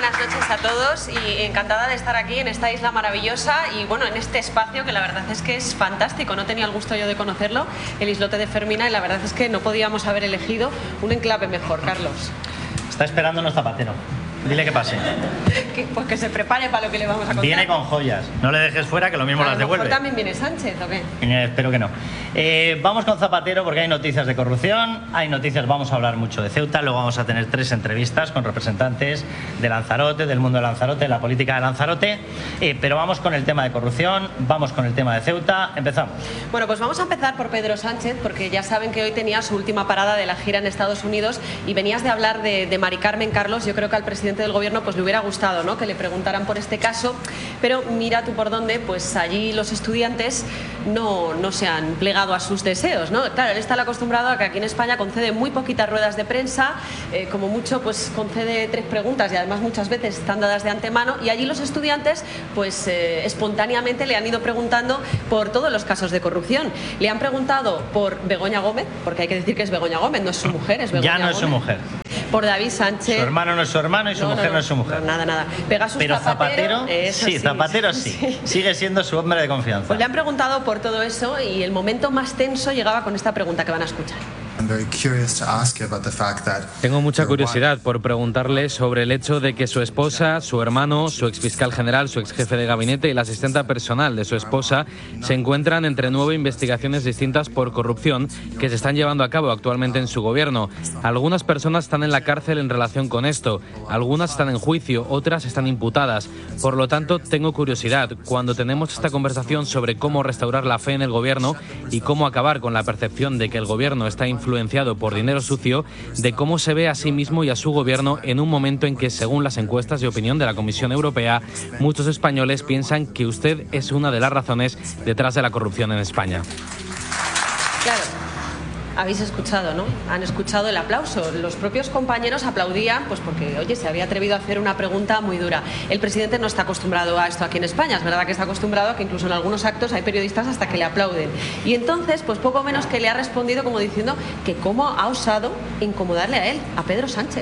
buenas noches a todos y encantada de estar aquí en esta isla maravillosa y bueno, en este espacio que la verdad es que es fantástico. No tenía el gusto yo de conocerlo, el islote de Fermina, y la verdad es que no podíamos haber elegido un enclave mejor, Carlos. Está esperándonos Zapatero. Dile que pase. Pues que se prepare para lo que le vamos a contar. Viene con joyas. No le dejes fuera, que lo mismo las devuelve. ¿También viene Sánchez o qué? Espero que no. Vamos con Zapatero porque hay noticias de corrupción, hay noticias, vamos a hablar mucho de Ceuta, luego vamos a tener 3 entrevistas con representantes de Lanzarote, del mundo de Lanzarote, de la política de Lanzarote, pero vamos con el tema de corrupción, vamos con el tema de Ceuta, empezamos. Bueno, pues vamos a empezar por Pedro Sánchez, porque ya saben que hoy tenía su última parada de la gira en Estados Unidos y venías de hablar de Mari Carmen, Carlos. Yo creo que al presidente del gobierno pues le hubiera gustado, ¿no?, que le preguntaran por este caso, pero mira tú por dónde, pues allí los estudiantes no se han plegado a sus deseos, ¿no? Claro, él está acostumbrado a que aquí en España concede muy poquitas ruedas de prensa, como mucho pues concede 3 preguntas y además muchas veces están dadas de antemano, y allí los estudiantes pues espontáneamente le han ido preguntando por todos los casos de corrupción. Le han preguntado por Begoña Gómez, porque hay que decir que es Begoña Gómez, no es su mujer, es Begoña Ya no Gómez. Es su mujer. Por David Sánchez. Su hermano no es su hermano y su mujer no es su mujer. Nada. Pegasus Pero Zapatero sí, Zapatero sí. Sigue siendo su hombre de confianza. Pues le han preguntado por todo eso y el momento más tenso llegaba con esta pregunta que van a escuchar. Tengo mucha curiosidad por preguntarle sobre el hecho de que su esposa, su hermano, su exfiscal general, su exjefe de gabinete y la asistenta personal de su esposa se encuentran entre 9 investigaciones distintas por corrupción que se están llevando a cabo actualmente en su gobierno. Algunas personas están en la cárcel en relación con esto, algunas están en juicio, otras están imputadas. Por lo tanto, tengo curiosidad cuando tenemos esta conversación sobre cómo restaurar la fe en el gobierno y cómo acabar con la percepción de que el gobierno está influenciado por dinero sucio, de cómo se ve a sí mismo y a su gobierno en un momento en que, según las encuestas de opinión de la Comisión Europea, muchos españoles piensan que usted es una de las razones detrás de la corrupción en España. Claro. Habéis escuchado, ¿no? Han escuchado el aplauso. Los propios compañeros aplaudían, pues porque, oye, se había atrevido a hacer una pregunta muy dura. El presidente no está acostumbrado a esto aquí en España. Es verdad que está acostumbrado a que incluso en algunos actos hay periodistas hasta que le aplauden. Y entonces, pues poco menos que le ha respondido como diciendo que cómo ha osado incomodarle a él, a Pedro Sánchez.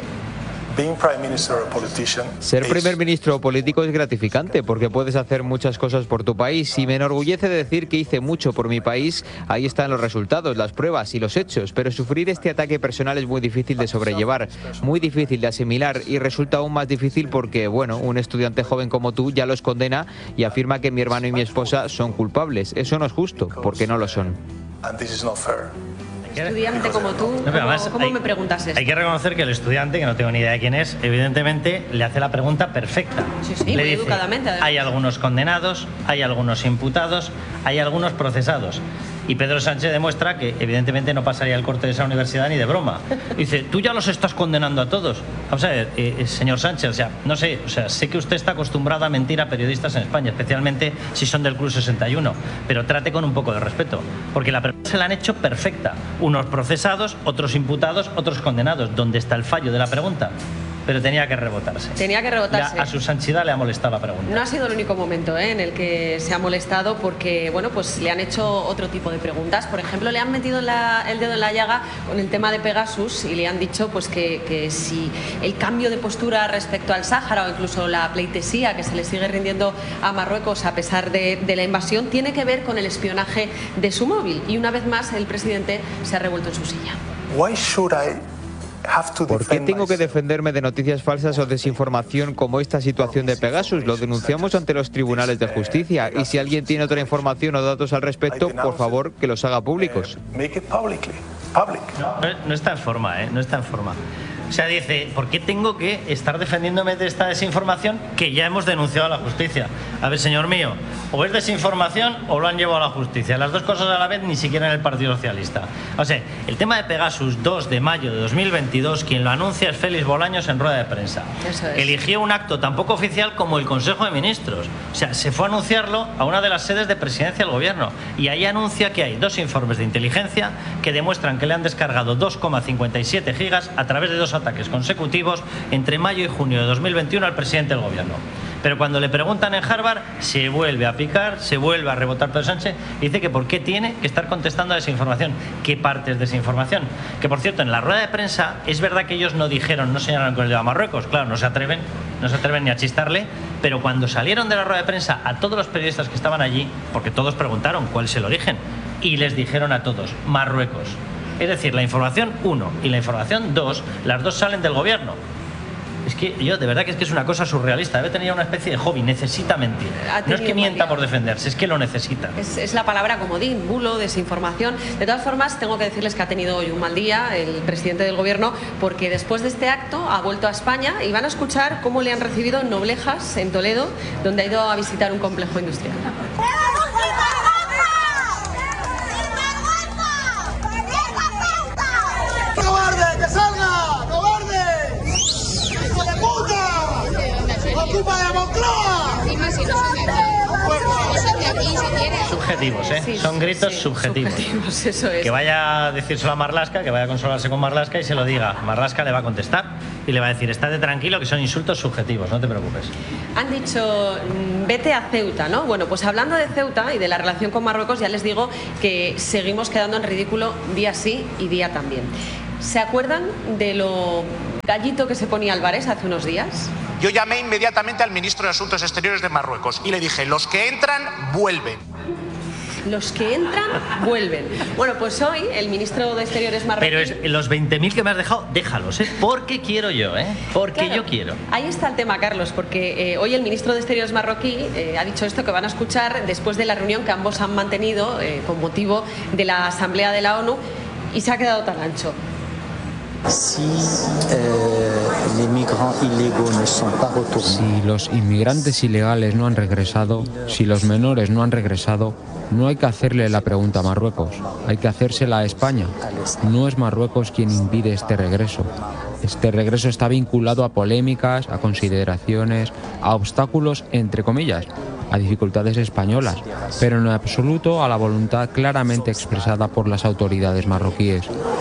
Ser primer ministro o político es gratificante porque puedes hacer muchas cosas por tu país y me enorgullece decir que hice mucho por mi país. Ahí están los resultados, las pruebas y los hechos, pero sufrir este ataque personal es muy difícil de sobrellevar, muy difícil de asimilar y resulta aún más difícil porque, bueno, un estudiante joven como tú ya los condena y afirma que mi hermano y mi esposa son culpables. Eso no es justo, porque no lo son. Estudiante como tú, ¿cómo me preguntas esto? Hay que reconocer que el estudiante, que no tengo ni idea de quién es, evidentemente le hace la pregunta perfecta. Sí, le muy dice, educadamente. Además. Hay algunos condenados, hay algunos imputados, hay algunos procesados. Y Pedro Sánchez demuestra que evidentemente no pasaría el corte de esa universidad ni de broma. Dice, tú ya los estás condenando a todos. Vamos a ver, señor Sánchez, o sea, no sé, sé que usted está acostumbrado a mentir a periodistas en España, especialmente si son del Club 61, pero trate con un poco de respeto, porque la pregunta se la han hecho perfecta. Unos procesados, otros imputados, otros condenados. ¿Dónde está el fallo de la pregunta? Pero tenía que rebotarse. Tenía que rebotarse. A su Sanchidad le ha molestado la pregunta. No ha sido el único momento en el que se ha molestado porque, bueno, pues le han hecho otro tipo de preguntas. Por ejemplo, le han metido el dedo en la llaga con el tema de Pegasus y le han dicho pues que si el cambio de postura respecto al Sáhara o incluso la pleitesía que se le sigue rindiendo a Marruecos a pesar de la invasión tiene que ver con el espionaje de su móvil. Y una vez más el presidente se ha revuelto en su silla. ¿Por qué tengo que defenderme de noticias falsas o desinformación como esta situación de Pegasus? Lo denunciamos ante los tribunales de justicia y si alguien tiene otra información o datos al respecto, por favor, que los haga públicos. No está en forma, no está en forma. O sea, dice, ¿por qué tengo que estar defendiéndome de esta desinformación que ya hemos denunciado a la justicia? A ver, señor mío, o es desinformación o lo han llevado a la justicia. Las dos cosas a la vez, ni siquiera en el Partido Socialista. O sea, el tema de Pegasus, 2 de mayo de 2022, quien lo anuncia es Félix Bolaños en rueda de prensa. Eso es. Eligió un acto tan poco oficial como el Consejo de Ministros. O sea, se fue a anunciarlo a una de las sedes de presidencia del gobierno. Y ahí anuncia que hay 2 informes de inteligencia que demuestran que le han descargado 2,57 gigas a través de 2 ataques consecutivos entre mayo y junio de 2021 al presidente del gobierno. Pero cuando le preguntan en Harvard, se vuelve a picar, se vuelve a rebotar Pedro Sánchez y dice que por qué tiene que estar contestando a desinformación. ¿Qué parte es desinformación? Que, por cierto, en la rueda de prensa es verdad que ellos no dijeron, no señalaron con el dedo a Marruecos. Claro, no se atreven no se atreven ni a chistarle, pero cuando salieron de la rueda de prensa a todos los periodistas que estaban allí, porque todos preguntaron cuál es el origen, y les dijeron a todos, Marruecos. Es decir, la información 1 y la información 2, las dos salen del gobierno. Es que yo, de verdad que es una cosa surrealista. Debe tener una especie de hobby, necesita mentir. No es que mienta por defenderse, es que lo necesita. Es la palabra comodín, bulo, desinformación. De todas formas, tengo que decirles que ha tenido hoy un mal día el presidente del gobierno, porque después de este acto ha vuelto a España y van a escuchar cómo le han recibido en Noblejas, en Toledo, donde ha ido a visitar un complejo industrial. ¡Cobarde, que salga! ¡Cobarde! ¡Hijo de puta! ¡Ocupa de Moncloa! Subjetivos, ¿eh? Sí, son gritos sí, subjetivos. Eso es. Que vaya a decírselo a Marlaska, que vaya a consolarse con Marlaska y se lo diga. Marlaska le va a contestar y le va a decir, estate tranquilo, que son insultos subjetivos, no te preocupes. Han dicho, vete a Ceuta, ¿no? Bueno, pues hablando de Ceuta y de la relación con Marruecos, ya les digo que seguimos quedando en ridículo día sí y día también. ¿Se acuerdan de lo gallito que se ponía Álvarez hace unos días? Yo llamé inmediatamente al ministro de Asuntos Exteriores de Marruecos y le dije, los que entran, vuelven. Los que entran, vuelven. Bueno, pues hoy el ministro de Exteriores marroquí... Pero los 20.000 que me has dejado, déjalos, ¿eh? Porque quiero yo, ¿eh? Porque claro, yo quiero. Ahí está el tema, Carlos, porque hoy el ministro de Exteriores marroquí ha dicho esto que van a escuchar después de la reunión que ambos han mantenido con motivo de la Asamblea de la ONU, y se ha quedado tan ancho. Si los inmigrantes ilegales no han regresado, si los menores no han regresado, no hay que hacerle la pregunta a Marruecos, hay que hacérsela a España. No es Marruecos quien impide este regreso. Este regreso está vinculado a polémicas, a consideraciones, a obstáculos, entre comillas, a dificultades españolas, pero en absoluto a la voluntad claramente expresada por las autoridades marroquíes.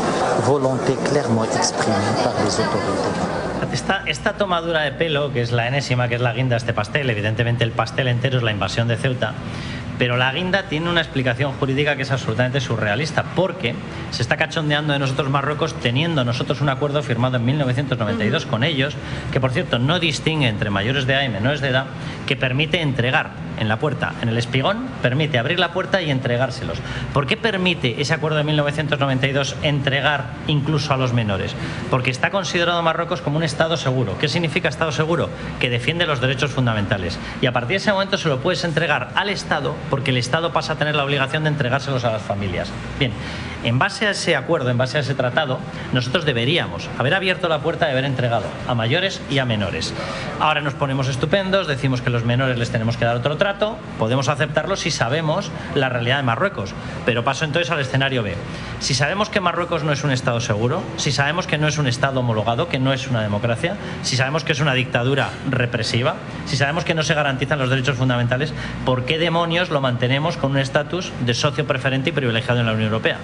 Esta tomadura de pelo, que es la enésima, que es la guinda de este pastel, evidentemente el pastel entero es la invasión de Ceuta, pero la guinda tiene una explicación jurídica que es absolutamente surrealista, porque se está cachondeando de nosotros Marruecos teniendo nosotros un acuerdo firmado en 1992 con ellos, que por cierto no distingue entre mayores de edad y menores de edad, que permite entregar en la puerta, en el espigón, permite abrir la puerta y entregárselos. ¿Por qué permite ese acuerdo de 1992 entregar incluso a los menores? Porque está considerado Marruecos como un Estado seguro. ¿Qué significa Estado seguro? Que defiende los derechos fundamentales. Y a partir de ese momento se lo puedes entregar al Estado, porque el Estado pasa a tener la obligación de entregárselos a las familias. Bien, en base a ese acuerdo, en base a ese tratado, nosotros deberíamos haber abierto la puerta y haber entregado a mayores y a menores. Ahora nos ponemos estupendos, decimos que los menores les tenemos que dar otro trato, podemos aceptarlo si sabemos la realidad de Marruecos, pero paso entonces al escenario B. Si sabemos que Marruecos no es un Estado seguro, si sabemos que no es un Estado homologado, que no es una democracia, si sabemos que es una dictadura represiva, si sabemos que no se garantizan los derechos fundamentales, ¿por qué demonios lo mantenemos con un estatus de socio preferente y privilegiado en la Unión Europea?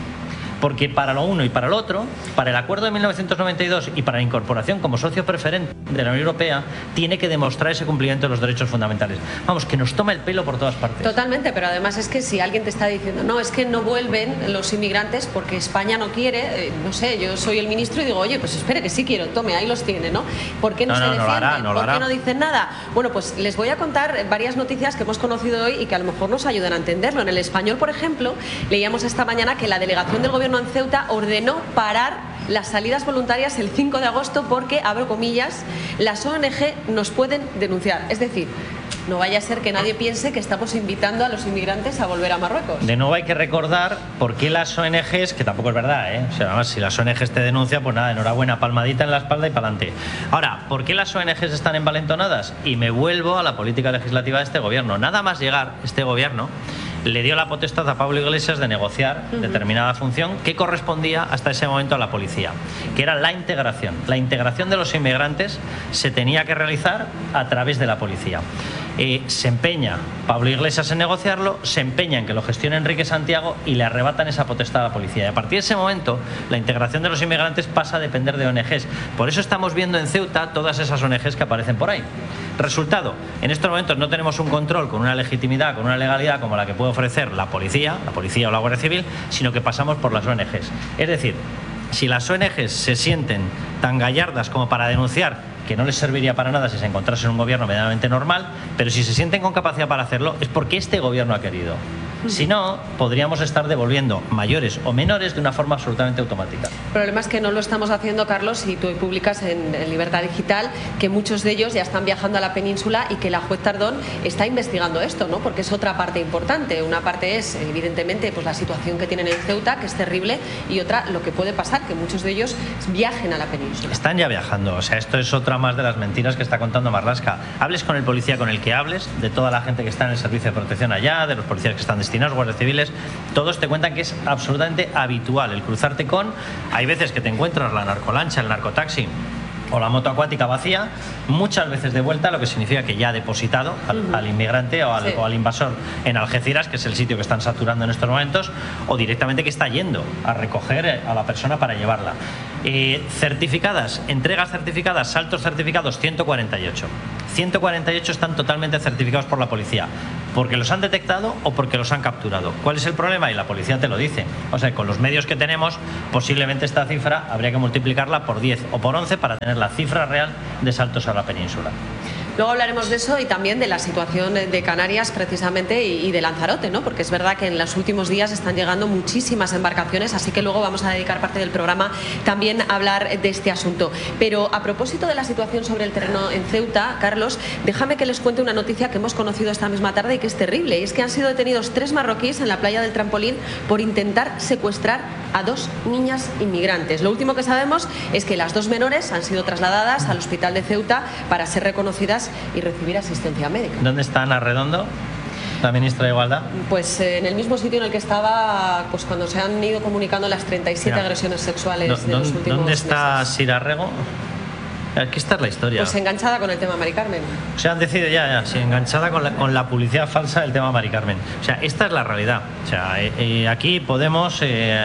Porque para lo uno y para lo otro, para el acuerdo de 1992 y para la incorporación como socio preferente de la Unión Europea, tiene que demostrar ese cumplimiento de los derechos fundamentales. Vamos, que nos toma el pelo por todas partes. Totalmente, pero además es que si alguien te está diciendo, no, es que no vuelven los inmigrantes porque España no quiere, no sé, yo soy el ministro y digo, oye, pues espere que sí quiero, tome, ahí los tiene, ¿no? ¿Por qué no se defienden? ¿Por qué no dicen nada? Bueno, pues les voy a contar varias noticias que hemos conocido hoy y que a lo mejor nos ayudan a entenderlo. En El Español, por ejemplo, leíamos esta mañana que la delegación del gobierno en Ceuta ordenó parar las salidas voluntarias el 5 de agosto porque, abro comillas, las ONG nos pueden denunciar. Es decir, no vaya a ser que nadie piense que estamos invitando a los inmigrantes a volver a Marruecos. De nuevo hay que recordar por qué las ONGs, que tampoco es verdad, ¿eh? O sea, además, si las ONGs te denuncian, pues nada, enhorabuena, palmadita en la espalda y para adelante. Ahora, ¿por qué las ONGs están envalentonadas? Y me vuelvo a la política legislativa de este gobierno. Nada más llegar este gobierno, le dio la potestad a Pablo Iglesias de negociar determinada función que correspondía hasta ese momento a la policía, que era la integración. La integración de los inmigrantes se tenía que realizar a través de la policía. Se empeña Pablo Iglesias en negociarlo, se empeña en que lo gestione Enrique Santiago y le arrebatan esa potestad a la policía. Y a partir de ese momento, la integración de los inmigrantes pasa a depender de ONGs. Por eso estamos viendo en Ceuta todas esas ONGs que aparecen por ahí. Resultado, en estos momentos no tenemos un control con una legitimidad, con una legalidad como la que puede ofrecer la policía o la Guardia Civil, sino que pasamos por las ONGs. Es decir, si las ONGs se sienten tan gallardas como para denunciar que no les serviría para nada si se encontrasen un gobierno medianamente normal, pero si se sienten con capacidad para hacerlo es porque este gobierno ha querido. Si no, podríamos estar devolviendo mayores o menores de una forma absolutamente automática. El problema es que no lo estamos haciendo, Carlos, y tú hoy publicas en Libertad Digital que muchos de ellos ya están viajando a la península y que la juez Tardón está investigando esto, ¿no? Porque es otra parte importante. Una parte es, evidentemente, pues la situación que tienen en Ceuta, que es terrible, y otra, lo que puede pasar, que muchos de ellos viajen a la península. Están ya viajando, o sea, esto es otra más de las mentiras que está contando Marlaska. Hables con el policía con el que hables, de toda la gente que está en el servicio de protección allá, de los policías que están destinados, guardias civiles, todos te cuentan que es absolutamente habitual el cruzarte con... Hay veces que te encuentras la narcolancha, el narcotaxi o la moto acuática vacía, muchas veces de vuelta, lo que significa que ya ha depositado al inmigrante o al invasor en Algeciras, que es el sitio que están saturando en estos momentos, o directamente que está yendo a recoger a la persona para llevarla. Certificadas, entregas certificadas, saltos certificados, 148. 148 están totalmente certificados por la policía, porque los han detectado o porque los han capturado. ¿Cuál es el problema? Y la policía te lo dice. O sea, con los medios que tenemos, posiblemente esta cifra habría que multiplicarla por 10 o por 11 para tener la cifra real de saltos a la península. Luego hablaremos de eso y también de la situación de Canarias precisamente y de Lanzarote, ¿no? Porque es verdad que en los últimos días están llegando muchísimas embarcaciones, así que luego vamos a dedicar parte del programa también a hablar de este asunto. Pero a propósito de la situación sobre el terreno en Ceuta, Carlos, déjame que les cuente una noticia que hemos conocido esta misma tarde y que es terrible, y es que han sido detenidos 3 marroquíes en la playa del Trampolín por intentar secuestrar a 2 niñas inmigrantes. Lo último que sabemos es que las 2 menores han sido trasladadas al hospital de Ceuta para ser reconocidas y recibir asistencia médica. ¿Dónde está Ana Redondo, la ministra de Igualdad? Pues en el mismo sitio en el que estaba pues cuando se han ido comunicando las 37 agresiones sexuales de los últimos ¿Dónde está meses. Sira Rego? Aquí está la historia. Pues enganchada con el tema Mari Carmen. O sea, han decidido sí, enganchada con la publicidad falsa del tema Mari Carmen. O sea, esta es la realidad. O sea, aquí podemos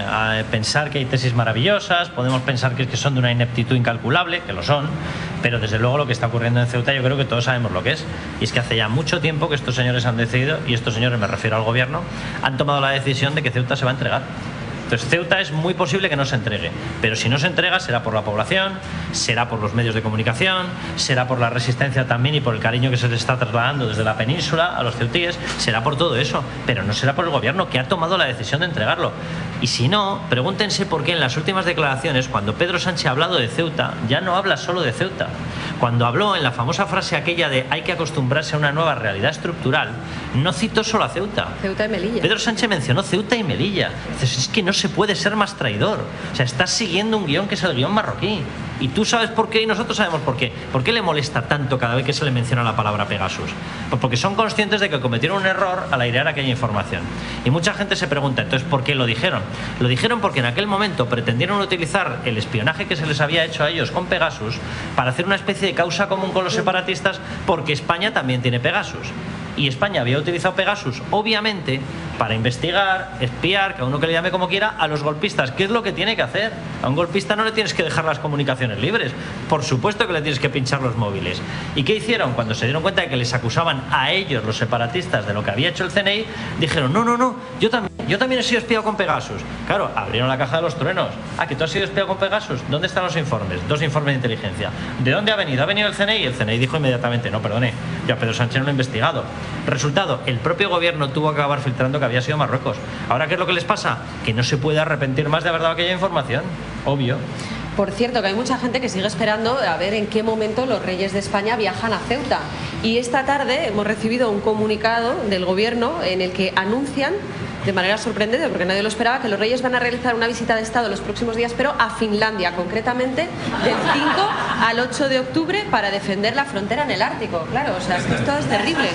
pensar que hay tesis maravillosas, podemos pensar que son de una ineptitud incalculable, que lo son, pero desde luego lo que está ocurriendo en Ceuta yo creo que todos sabemos lo que es. Y es que hace ya mucho tiempo que estos señores han decidido, y estos señores me refiero al gobierno, han tomado la decisión de que Ceuta se va a entregar. Entonces Ceuta es muy posible que no se entregue, pero si no se entrega será por la población, será por los medios de comunicación, será por la resistencia también y por el cariño que se les está trasladando desde la península a los ceutíes, será por todo eso, pero no será por el gobierno que ha tomado la decisión de entregarlo. Y si no, pregúntense por qué en las últimas declaraciones, cuando Pedro Sánchez ha hablado de Ceuta, ya no habla solo de Ceuta. Cuando habló en la famosa frase aquella de hay que acostumbrarse a una nueva realidad estructural, no citó solo a Ceuta. Ceuta y Melilla. Pedro Sánchez mencionó Ceuta y Melilla. Entonces, es que no se puede ser más traidor. O sea, estás siguiendo un guión que es el guión marroquí. Y tú sabes por qué y nosotros sabemos por qué. ¿Por qué le molesta tanto cada vez que se le menciona la palabra Pegasus? Pues porque son conscientes de que cometieron un error al airear aquella información. Y mucha gente se pregunta, entonces, ¿por qué lo dijeron? Lo dijeron porque en aquel momento pretendieron utilizar el espionaje que se les había hecho a ellos con Pegasus para hacer una especie de causa común con los separatistas, porque España también tiene Pegasus. Y España había utilizado Pegasus, obviamente, para investigar, espiar, cada uno que le llame como quiera, a los golpistas. ¿Qué es lo que tiene que hacer? A un golpista no le tienes que dejar las comunicaciones libres. Por supuesto que le tienes que pinchar los móviles. ¿Y qué hicieron? Cuando se dieron cuenta de que les acusaban a ellos, los separatistas, de lo que había hecho el CNI, dijeron, no, yo también he sido espiado con Pegasus. Claro, abrieron la caja de los truenos. ¿Que tú has sido espiado con Pegasus? ¿Dónde están los informes? 2 informes de inteligencia. ¿De dónde ha venido? ¿Ha venido el CNI? Y el CNI dijo inmediatamente, no, perdone, yo a Pedro Sánchez no lo he investigado. Resultado, el propio gobierno tuvo que acabar filtrando que había sido Marruecos. ¿Ahora qué es lo que les pasa? Que no se puede arrepentir más de haber dado aquella información. Obvio. Por cierto, que hay mucha gente que sigue esperando a ver en qué momento los reyes de España viajan a Ceuta. Y esta tarde hemos recibido un comunicado del gobierno en el que anuncian, de manera sorprendente, porque nadie lo esperaba, que los reyes van a realizar una visita de Estado los próximos días, pero a Finlandia, concretamente del 5 al 8 de octubre, para defender la frontera en el Ártico. Claro, o sea, es que esto es terrible.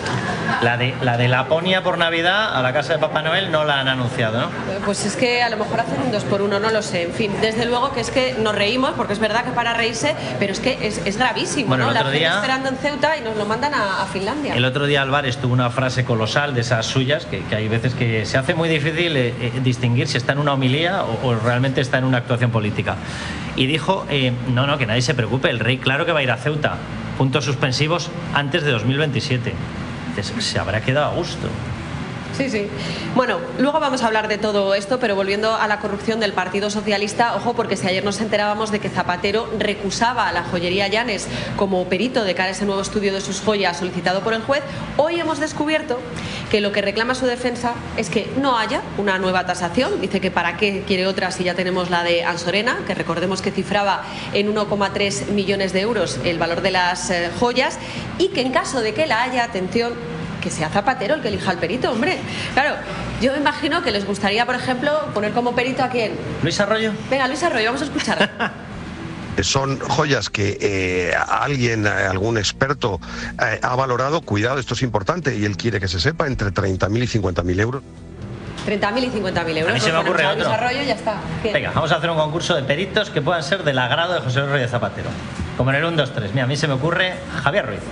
La de Laponia por Navidad a la casa de Papá Noel no la han anunciado, ¿no? Pues es que a lo mejor hacen un 2x1, no lo sé. En fin, desde luego que es que nos reímos, porque es verdad que para reírse, pero es que es gravísimo, bueno, ¿no? El la otro gente día, esperando en Ceuta y nos lo mandan a Finlandia. El otro día Álvarez tuvo una frase colosal de esas suyas, que hay veces que se hace muy difícil distinguir si está en una homilía o realmente está en una actuación política. Y dijo, no, que nadie se preocupe, el rey claro que va a ir a Ceuta, puntos suspensivos, antes de 2027. Entonces, se habrá quedado a gusto. Sí, sí. Bueno, luego vamos a hablar de todo esto, pero volviendo a la corrupción del Partido Socialista, ojo, porque si ayer nos enterábamos de que Zapatero recusaba a la joyería Llanes como perito de cara a ese nuevo estudio de sus joyas solicitado por el juez, hoy hemos descubierto que lo que reclama su defensa es que no haya una nueva tasación. Dice que para qué quiere otra si ya tenemos la de Ansorena, que recordemos que cifraba en 1,3 millones de euros el valor de las joyas, y que en caso de que la haya, atención, que sea Zapatero el que elija al perito, hombre. Claro, yo me imagino que les gustaría, por ejemplo, poner como perito a quién. Luis Arroyo. Venga, Luis Arroyo, vamos a escuchar. Son joyas que alguien, algún experto ha valorado, cuidado, esto es importante, y él quiere que se sepa, entre 30.000 y 50.000 euros. 30.000 y 50.000 euros. A mí se me ocurre otro. Luis Arroyo, ya está. ¿Qué? Venga, vamos a hacer un concurso de peritos que puedan ser del agrado de José Luis Rodríguez Zapatero. Como en el 1, 2, 3. Mira, a mí se me ocurre Javier Ruiz.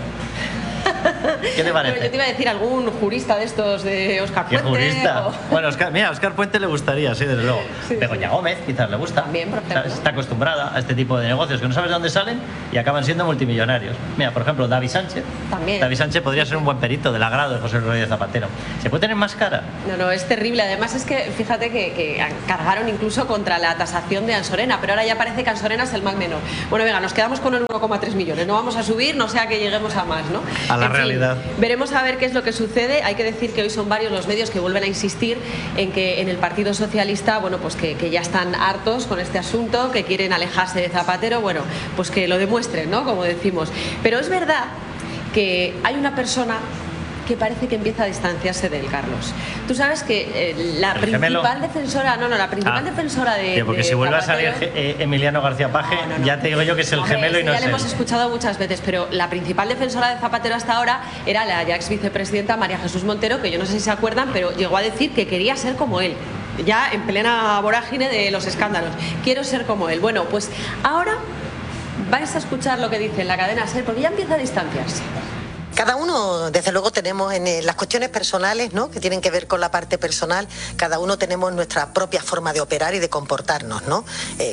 ¿Qué te parece? Bueno, yo te iba a decir algún jurista de estos de Óscar Puente. ¿Qué jurista? O... Bueno, a Óscar Puente le gustaría, sí, desde luego. Sí, Begoña Gómez quizás le gusta. También, por ejemplo. Está acostumbrada a este tipo de negocios que no sabes de dónde salen y acaban siendo multimillonarios. Mira, por ejemplo, David Sánchez. También. David Sánchez podría ser un buen perito del agrado de José Luis Rodríguez Zapatero. ¿Se puede tener más cara? No, es terrible. Además es que, fíjate que cargaron incluso contra la tasación de Ansorena, pero ahora ya parece que Ansorena es el mal menor. Bueno, venga, nos quedamos con el 1,3 millones. No vamos a subir, no sea que lleguemos a más, ¿no? A la realidad. Veremos a ver qué es lo que sucede. Hay que decir que hoy son varios los medios que vuelven a insistir en que en el Partido Socialista, bueno, pues que ya están hartos con este asunto, que quieren alejarse de Zapatero, bueno, pues que lo demuestren, ¿no? Como decimos. Pero es verdad que hay una persona que parece que empieza a distanciarse de él, Carlos. Tú sabes que la principal defensora, defensora de... Porque si vuelve a salir Emiliano García Paje, ya te digo yo que es el gemelo y no es él. Ya le hemos escuchado muchas veces, pero la principal defensora de Zapatero hasta ahora era la ya ex vicepresidenta María Jesús Montero, que yo no sé si se acuerdan, pero llegó a decir que quería ser como él. Ya en plena vorágine de los escándalos. Quiero ser como él. Bueno, pues ahora vais a escuchar lo que dice en la cadena SER, porque ya empieza a distanciarse. Cada uno, desde luego, tenemos en las cuestiones personales, ¿no?, que tienen que ver con la parte personal, cada uno tenemos nuestra propia forma de operar y de comportarnos, ¿no?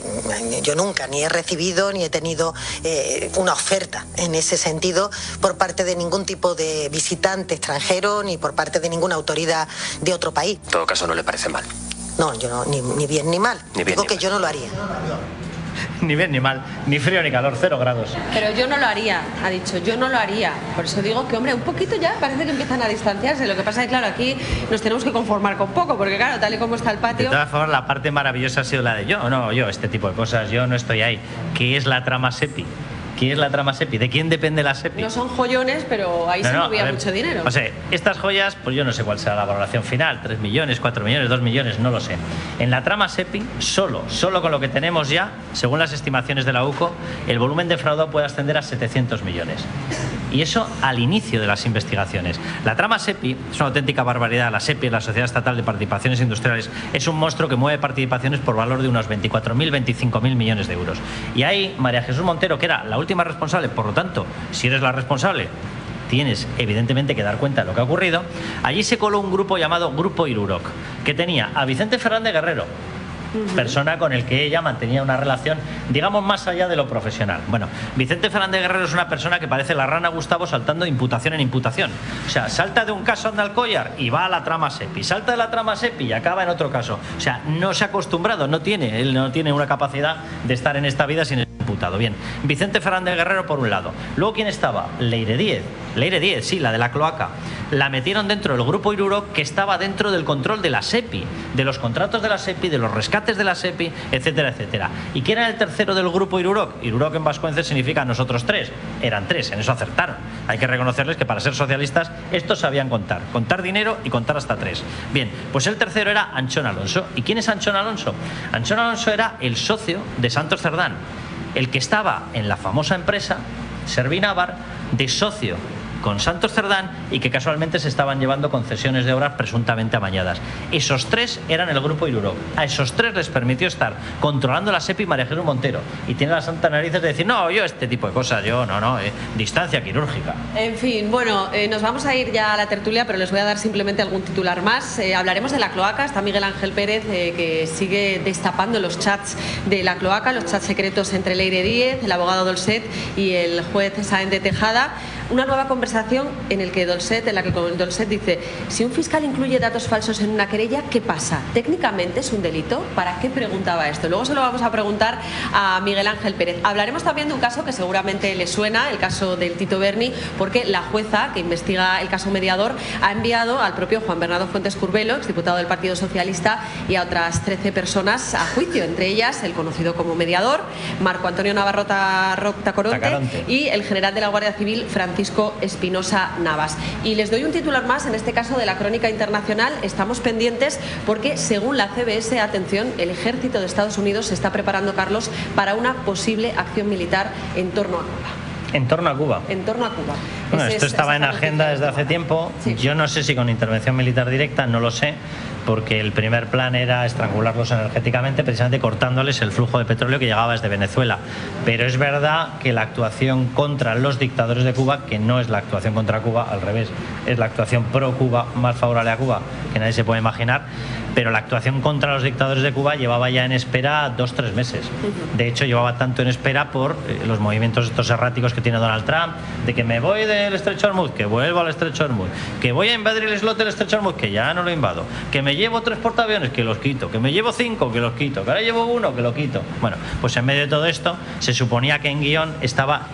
Yo nunca ni he recibido ni he tenido una oferta en ese sentido por parte de ningún tipo de visitante extranjero ni por parte de ninguna autoridad de otro país. En todo caso, no le parece mal. No, yo no, ni bien ni mal. Digo que yo no lo haría. Ni bien ni mal, ni frío ni calor, 0 grados. Pero yo no lo haría, ha dicho, yo no lo haría. Por eso digo que, hombre, un poquito ya parece que empiezan a distanciarse. Lo que pasa es que, claro, aquí nos tenemos que conformar con poco, porque, claro, tal y como está el patio... De todas formas, la parte maravillosa ha sido la de yo, este tipo de cosas, yo no estoy ahí. ¿Qué es la trama SEPI? ¿Quién es la trama SEPI? ¿De quién depende la SEPI? No son joyones, pero ahí se movía mucho dinero. O sea, estas joyas, pues yo no sé cuál será la valoración final, 3 millones, 4 millones, 2 millones, no lo sé. En la trama SEPI, solo con lo que tenemos ya, según las estimaciones de la UCO, el volumen defraudado puede ascender a 700 millones. Y eso al inicio de las investigaciones. La trama SEPI es una auténtica barbaridad. La SEPI, la Sociedad Estatal de Participaciones Industriales, es un monstruo que mueve participaciones por valor de unos 24.000, 25.000 millones de euros. Y ahí María Jesús Montero, que era la última responsable, por lo tanto, si eres la responsable, tienes evidentemente que dar cuenta de lo que ha ocurrido. Allí se coló un grupo llamado Grupo Iruroc, que tenía a Vicente Fernández Guerrero, persona con el que ella mantenía una relación, digamos, más allá de lo profesional. Bueno, Vicente Fernández Guerrero es una persona que parece la rana Gustavo saltando de imputación en imputación. O sea, salta de un caso anda al collar y va a la trama SEPI, salta de la trama SEPI y acaba en otro caso. O sea, no se ha acostumbrado, él no tiene una capacidad de estar en esta vida sin el imputado. Bien, Vicente Fernández Guerrero por un lado. Luego, ¿quién estaba? Leire Díez, sí, la de la cloaca. La metieron dentro del Grupo Iruroc, que estaba dentro del control de la SEPI, de los contratos de la SEPI, de los rescates de la SEPI, etcétera, etcétera. ¿Y quién era el tercero del Grupo Iruroc? Iruroc en vascuence significa nosotros tres. Eran tres, en eso acertaron. Hay que reconocerles que para ser socialistas estos sabían contar dinero y contar hasta 3. Bien, pues el tercero era Anchón Alonso. ¿Y quién es Anchón Alonso? Anchón Alonso era el socio de Santos Cerdán, el que estaba en la famosa empresa Servinavar de socio con Santos Cerdán y que casualmente se estaban llevando concesiones de obras presuntamente amañadas. Esos tres eran el Grupo Iruroc. A esos tres les permitió estar controlando la SEPI María Jesús Montero. Y tiene las santas narices de decir, no, yo este tipo de cosas, distancia quirúrgica. En fin, bueno, nos vamos a ir ya a la tertulia, pero les voy a dar simplemente algún titular más. Hablaremos de la cloaca. Está Miguel Ángel Pérez, que sigue destapando los chats de la cloaca, los chats secretos entre Leire Díez, el abogado Dolcet y el juez Sáenz de Tejada. una nueva conversación en la que Dolcet dice: si un fiscal incluye datos falsos en una querella, ¿qué pasa? ¿Técnicamente es un delito? ¿Para qué preguntaba esto? Luego se lo vamos a preguntar a Miguel Ángel Pérez. Hablaremos también de un caso que seguramente le suena, el caso del Tito Berni, porque la jueza que investiga el caso Mediador ha enviado al propio Juan Bernardo Fuentes Curbelo, exdiputado del Partido Socialista, y a otras 13 personas a juicio, entre ellas el conocido como Mediador, Marco Antonio Navarro Tacoronte, y el general de la Guardia Civil, Francisco Espinosa Navas. Y les doy un titular más, en este caso de la Crónica Internacional. Estamos pendientes porque, según la CBS, atención, el ejército de Estados Unidos se está preparando, Carlos, para una posible acción militar en torno a Cuba. En torno a Cuba. En torno a Cuba. Bueno, esto estaba en agenda desde hace tiempo. Sí. Yo no sé si con intervención militar directa, no lo sé, porque el primer plan era estrangularlos energéticamente, precisamente cortándoles el flujo de petróleo que llegaba desde Venezuela. Pero es verdad que la actuación contra los dictadores de Cuba, que no es la actuación contra Cuba, al revés, es la actuación pro Cuba, más favorable a Cuba, que nadie se puede imaginar, pero la actuación contra los dictadores de Cuba llevaba ya en espera 2-3 meses. De hecho, llevaba tanto en espera por los movimientos estos erráticos que tiene Donald Trump, de que me voy del Estrecho de Hormuz, que vuelvo al Estrecho de Hormuz, que voy a invadir el islote del Estrecho de Hormuz, que ya no lo invado, que me llevo 3 portaaviones, que los quito, que me llevo 5, que los quito, que ahora llevo 1, que lo quito. Bueno, pues en medio de todo esto se suponía que en guión estaba